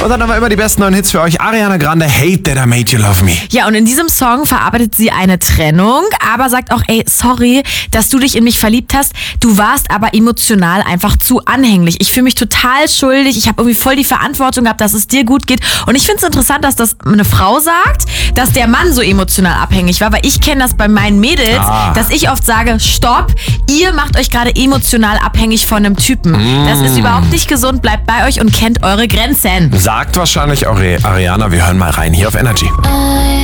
Und dann haben wir immer die besten neuen Hits für euch. Ariana Grande, Hate That I Made You Love Me. Ja, und in diesem Song verarbeitet sie eine Trennung, aber sagt auch, ey, sorry, dass du dich in mich verliebt hast. Du warst aber emotional einfach zu anhänglich. Ich fühle mich total schuldig. Ich habe irgendwie voll die Verantwortung gehabt, dass es dir gut geht. Und ich finde es interessant, dass das eine Frau sagt, dass der Mann so emotional abhängig war, weil ich kenne das bei meinen Mädels, dass ich oft sage, stopp, ihr macht euch gerade emotional abhängig von einem Typen. Das ist überhaupt nicht gesund, bleibt bei euch und kennt eure Grenzen. Sagt wahrscheinlich auch Ariana, wir hören mal rein hier auf Energy.